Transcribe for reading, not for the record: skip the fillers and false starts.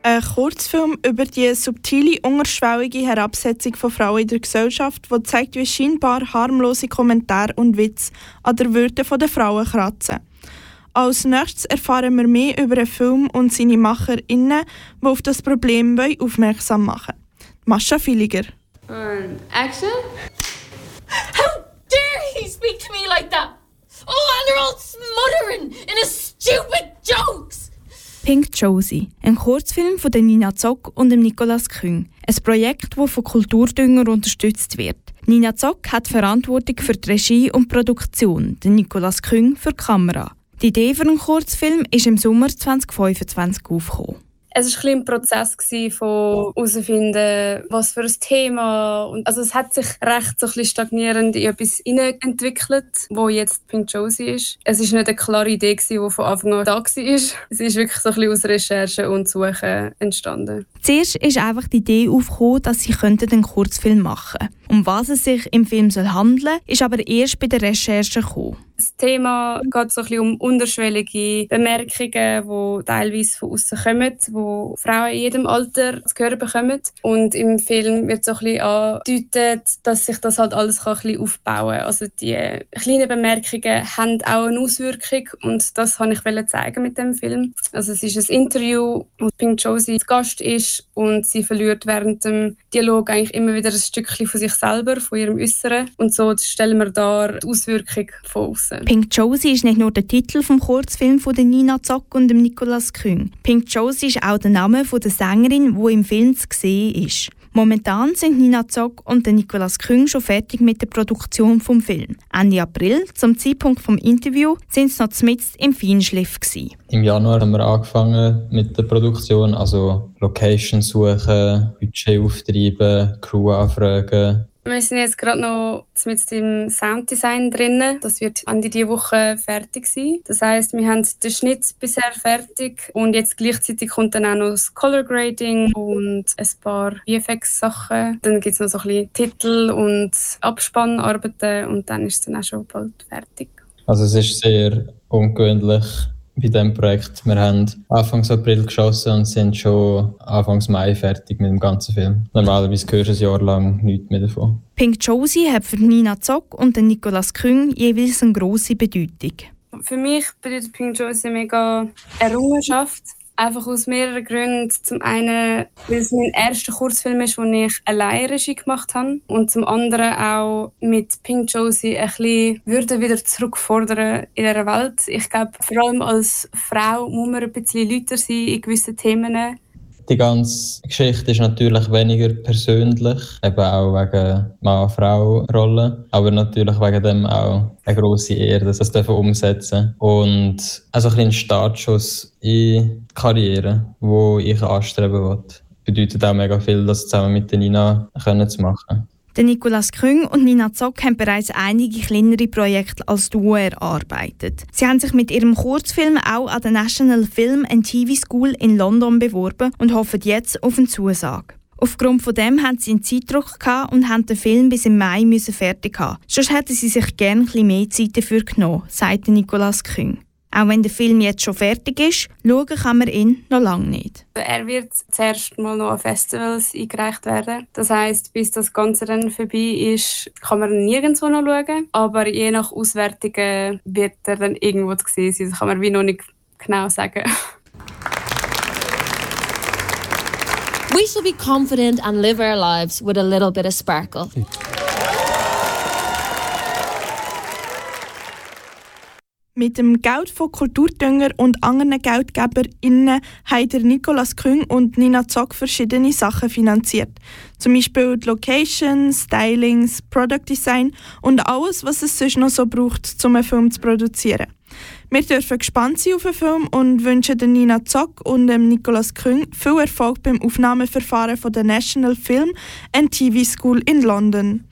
Ein Kurzfilm über die subtile, unterschwellige Herabsetzung von Frauen in der Gesellschaft, der zeigt, wie scheinbar harmlose Kommentare und Witze an der Würde der Frauen kratzen. Als nächstes erfahren wir mehr über den Film und seine MacherInnen, die auf das Problem aufmerksam machen wollen. Mascha Filiger. Action? How dare he speak to me like that? Oh, and they're all smothering in his stupid jokes! Pink Josie, ein Kurzfilm von Nina Zock und Nicolas Küng. Ein Projekt, das von Kulturdünger unterstützt wird. Nina Zock hat Verantwortung für die Regie und Produktion, Nicolas Küng für die Kamera. Die Idee für einen Kurzfilm ist im Sommer 2025 aufgekommen. Es war ein Prozess von herausfinden, was für ein Thema. Also es hat sich recht so ein bisschen stagnierend in etwas entwickelt, wo jetzt Pink Josie ist. Es war nicht eine klare Idee, die von Anfang an da war. Es ist wirklich so ein bisschen aus Recherche und Suchen entstanden. Zuerst ist einfach die Idee aufgekommen, dass sie einen Kurzfilm machen könnten. Um was es sich im Film handeln soll, ist aber erst bei der Recherche gekommen. Das Thema geht so ein bisschen um unterschwellige Bemerkungen, die teilweise von außen kommen, die Frauen in jedem Alter zu hören bekommen. Und im Film wird so ein bisschen angedeutet, dass sich das halt alles ein bisschen aufbauen kann. Also die kleinen Bemerkungen haben auch eine Auswirkung und das wollte ich zeigen mit dem Film. Also es ist ein Interview, wo Pink Josie Gast ist und sie verliert während dem Dialog eigentlich immer wieder ein Stückchen von sich selber, von ihrem Äußeren. Und so stellen wir dar die Auswirkung von außen. Pink Josie ist nicht nur der Titel des Kurzfilms von Nina Zock und Nicolas Küng. Pink Josie ist auch der Name der Sängerin, die im Film zu sehen ist. Momentan sind Nina Zock und Nicolas Küng schon fertig mit der Produktion des Films. Ende April, zum Zeitpunkt des Interviews, sind sie noch mitten im Feinschliff gewesen. Im Januar haben wir angefangen mit der Produktion, also Location suchen, Budget auftreiben, Crew anfragen. Wir sind jetzt gerade noch mit dem Sounddesign drin. Das wird Ende dieser Woche fertig sein. Das heisst, wir haben den Schnitt bisher fertig und jetzt gleichzeitig kommt dann auch noch das Color Grading und ein paar VFX-Sachen. Dann gibt es noch so ein bisschen Titel und Abspannarbeiten und dann ist es dann auch schon bald fertig. Also es ist sehr ungewöhnlich bei diesem Projekt. Wir haben Anfang April geschossen und sind schon Anfang Mai fertig mit dem ganzen Film. Normalerweise hörst du ein Jahr lang nichts mehr davon. Pink Josie hat für Nina Zock und Nicolas Küng jeweils eine grosse Bedeutung. Für mich bedeutet Pink Josie mega Errungenschaft. Einfach aus mehreren Gründen. Zum einen, weil es mein erster Kurzfilm ist, den ich alleine Regie gemacht habe. Und zum anderen auch mit Pink Josie ein bisschen Würde wieder zurückfordern in dieser Welt. Ich glaube, vor allem als Frau muss man ein bisschen lauter sein in gewissen Themen. Die ganze Geschichte ist natürlich weniger persönlich, eben auch wegen Mann-Frau-Rolle, aber natürlich wegen dem auch eine grosse Ehre, dass wir das umsetzen dürfen. Und also ein Startschuss in die Karriere, die ich anstreben will. Bedeutet auch mega viel, das zusammen mit Nina zu machen. Nicolas Küng und Nina Zock haben bereits einige kleinere Projekte als Duo erarbeitet. Sie haben sich mit ihrem Kurzfilm auch an der National Film and TV School in London beworben und hoffen jetzt auf eine Zusage. Aufgrund von dem hatten sie einen Zeitdruck und haben den Film bis im Mai fertig haben. Sonst hätten sie sich gerne ein bisschen mehr Zeit dafür genommen, sagte Nicolas Küng. Auch wenn der Film jetzt schon fertig ist, schauen kann man ihn noch lange nicht. Er wird zuerst mal noch an Festivals eingereicht werden. Das heisst, bis das Ganze dann vorbei ist, kann man nirgendwo noch schauen. Aber je nach Auswertungen wird er dann irgendwo zu sehen sein. Das kann man wie noch nicht genau sagen. We shall be confident and live our lives with a little bit of sparkle. Mit dem Geld von Kulturdünger und anderen GeldgeberInnen haben Nicolas Küng und Nina Zock verschiedene Sachen finanziert. Zum Beispiel die Locations, Stylings, Product Design und alles, was es sonst noch so braucht, um einen Film zu produzieren. Wir dürfen gespannt sein auf den Film und wünschen Nina Zock und Nicolas Küng viel Erfolg beim Aufnahmeverfahren von der National Film and TV School in London.